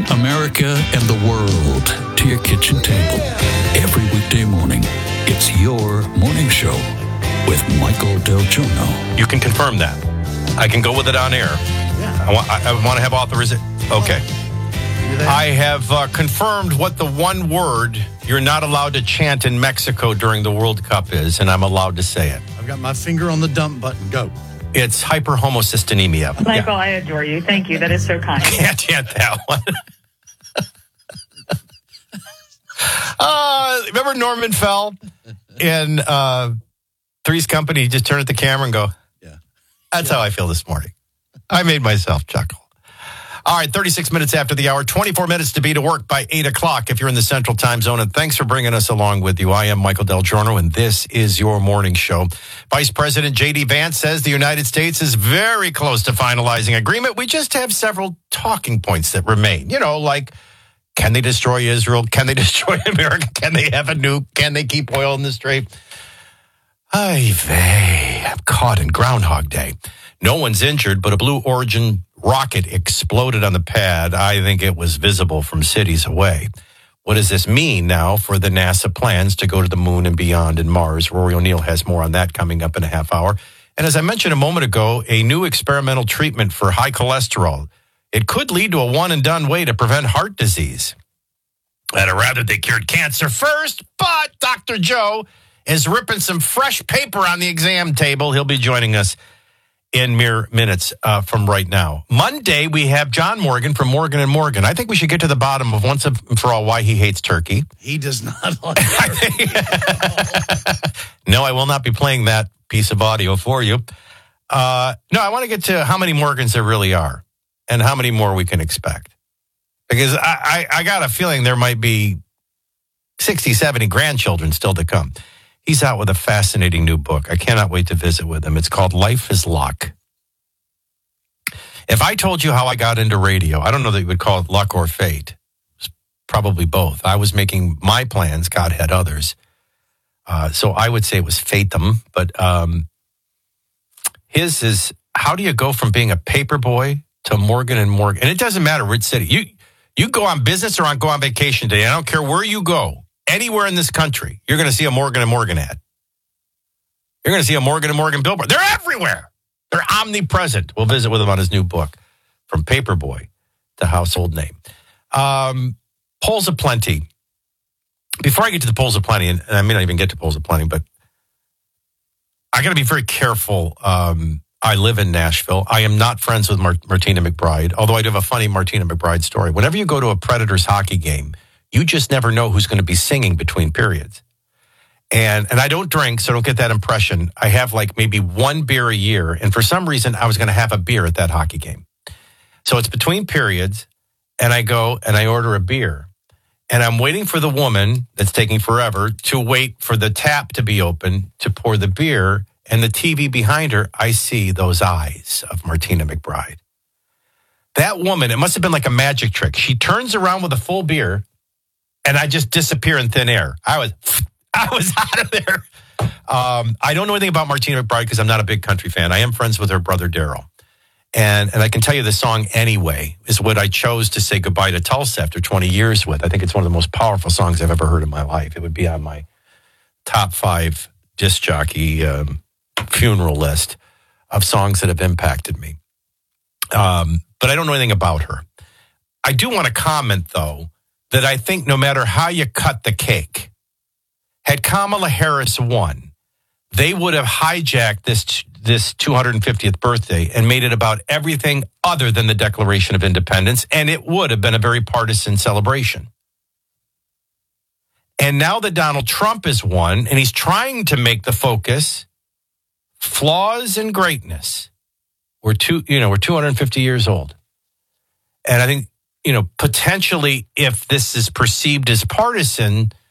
America and the world to your kitchen table. Every weekday morning, it's your morning show with Michael Del Giorno. You can confirm that. I can go with it on air. Yeah. I want to have authorization. Okay. I have confirmed what the one word you're not allowed to chant in Mexico during the World Cup is, and I'm allowed to say it. I've got my finger on the dump button. Go. It's hyperhomocystinemia. Michael, I adore you. Thank you. That is so kind. I can't chant that one. Remember Norman Fell in Three's Company? He just turned at the camera and go, yeah. That's how I feel this morning. I made myself chuckle. All right, 36 minutes after the hour, 24 minutes to be to work by 8 o'clock if you're in the Central Time Zone. And thanks for bringing us along with you. I am Michael Del Giorno, and this is your morning show. Vice President J.D. Vance says the United States is very close to finalizing agreement. We just have several talking points that remain. You know, like, can they destroy Israel? Can they destroy America? Can they have a nuke? Can they keep oil in the Strait? Ay vey, I'm caught in Groundhog Day. No one's injured, but a Blue Origin rocket exploded on the pad. I think it was visible from cities away. What does this mean now for the NASA plans to go to the moon and beyond in Mars? Rory O'Neill has more on that coming up in a half hour. And as I mentioned a moment ago, a new experimental treatment for high cholesterol. It could lead to a one-and-done way to prevent heart disease. I'd rather they cured cancer first, but Dr. Joe is ripping some fresh paper on the exam table. He'll be joining us in mere minutes from right now. Monday, we have John Morgan from Morgan & Morgan. I think we should get to the bottom of once and for all why he hates turkey. He does not like it. No, I will not be playing that piece of audio for you. No, I want to get to how many Morgans there really are and how many more we can expect. Because I got a feeling there might be 60, 70 grandchildren still to come. He's out with a fascinating new book. I cannot wait to visit with him. It's called Life is Luck. If I told you how I got into radio, I don't know that you would call it luck or fate. It's probably both. I was making my plans. God had others. So I would say it was fatum. But his is, how do you go from being a paper boy to Morgan & Morgan? And it doesn't matter which city. You go on business or go on vacation today. I don't care where you go. Anywhere in this country, you're going to see a Morgan & Morgan ad. You're going to see a Morgan & Morgan billboard. They're everywhere. They're omnipresent. We'll visit with him on his new book, From Paperboy to Household Name. Polls of Plenty. Before I get to the Polls of Plenty, and I may not even get to Polls of Plenty, but I got to be very careful. I live in Nashville. I am not friends with Martina McBride, although I do have a funny Martina McBride story. Whenever you go to a Predators hockey game, you just never know who's going to be singing between periods. And I don't drink, so don't get that impression. I have like maybe one beer a year. And for some reason, I was going to have a beer at that hockey game. So it's between periods, and I go and I order a beer. And I'm waiting for the woman that's taking forever to wait for the tap to be open to pour the beer. And the TV behind her, I see those eyes of Martina McBride. That woman, it must have been like a magic trick. She turns around with a full beer, and I just disappear in thin air. I was out of there. I don't know anything about Martina McBride because I'm not a big country fan. I am friends with her brother, Daryl. And I can tell you the song Anyway is what I chose to say goodbye to Tulsa after 20 years with. I think it's one of the most powerful songs I've ever heard in my life. It would be on my top 5 disc jockey funeral list of songs that have impacted me. But I don't know anything about her. I do want to comment, though, that I think no matter how you cut the cake, had Kamala Harris won, they would have hijacked this 250th birthday and made it about everything other than the Declaration of Independence, and it would have been a very partisan celebration. And now that Donald Trump has won, and he's trying to make the focus flaws and greatness. We're 250 years old. And I think, potentially if this is perceived as partisan,